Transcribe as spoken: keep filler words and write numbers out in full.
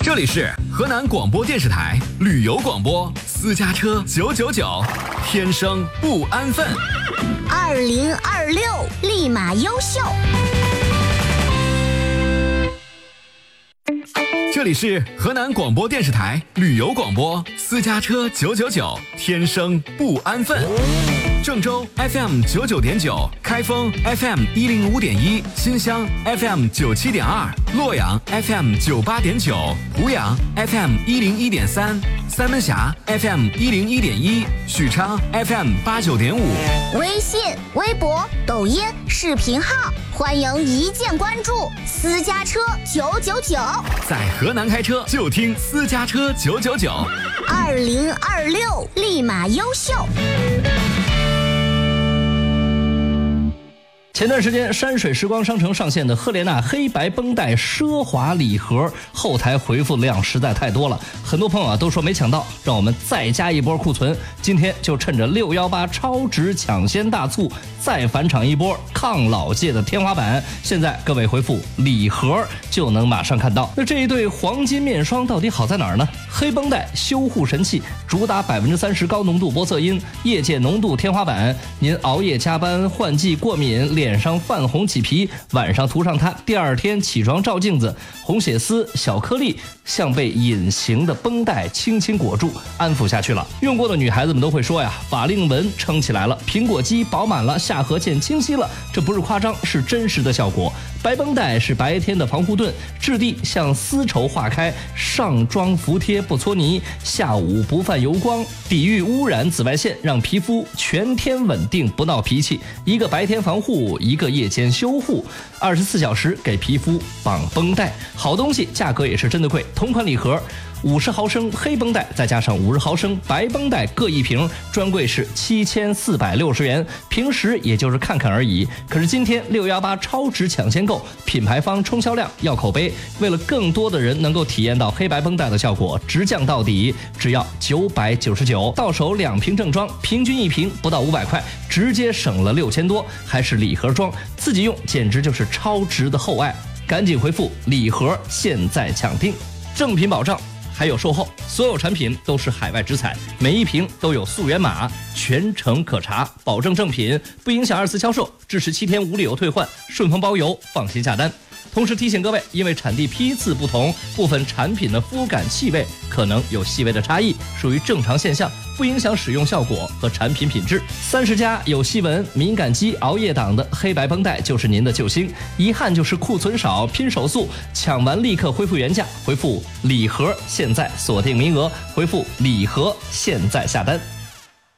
这里是河南广播电视台旅游广播，私家车九九九，天生不安分。 二零二六立马优秀。 这里是河南广播电视台旅游广播，私家车九九九，天生不安分。郑州 F M 九九点九，开封 F M 一零五点一，新乡 F M 九七点二，洛阳 F M 九八点九，湖阳 F M 一零一点三，三门峡 F M 一零一点一，许昌 F M 八九点五。 微信、微博、抖音、视频号，欢迎一键关注。私家车九九九， 在河南开车就听私家车九九九。 二零二六立马优秀。 前段时间山水时光商城上线的赫莲娜黑白绷带奢华礼盒，后台回复量实在太多了，很多朋友啊都说没抢到，让我们再加一波库存。今天就趁着六一八超值抢先大促，再返场一波抗老界的天花板。现在各位回复礼盒就能马上看到。那这一对黄金面霜到底好在哪儿呢？黑绷带修护神器，主打百分之三十高浓度玻色因，业界浓度天花板。您熬夜加班、换季过敏、脸上泛红起皮，晚上涂上它，第二天起床照镜子，红血丝、小颗粒像被隐形的绷带轻轻裹住，安抚下去了。用过的女孩子们都会说呀，法令纹撑起来了，苹果肌饱满了，下颌线清晰了，这不是夸张，是真实的效果。白绷带是白天的防护盾，质地像丝绸化开，上妆服帖不搓泥，下午不泛油光，抵御污染紫外线，让皮肤全天稳定不闹脾气。一个白天防护，一个夜间修护，二十四小时给皮肤绑绷带。好东西价格也是真的贵，同款礼盒五十毫升黑绷带再加上五十毫升白绷带各一瓶，专柜是七千四百六十元，平时也就是看看而已。可是今天六一八超值抢先购，品牌方冲销量要口碑，为了更多的人能够体验到黑白绷带的效果，直降到底，只要九百九十九，到手两瓶正装，平均一瓶不到五百块，直接省了六千多，还是礼盒装，自己用简直就是超值的厚爱。赶紧回复礼盒，现在抢订，正品保障。还有售后，所有产品都是海外直采，每一瓶都有溯源码，全程可查，保证正品，不影响二次销售，支持七天无理由退换，顺丰包邮，放心下单。同时提醒各位，因为产地批次不同，部分产品的肤感气味可能有细微的差异，属于正常现象，不影响使用效果和产品品质。三十加有细纹、敏感肌、熬夜党的黑白绷带就是您的救星。遗憾就是库存少，拼手速，抢完立刻恢复原价。回复礼盒，现在锁定名额，回复礼盒，现在下单。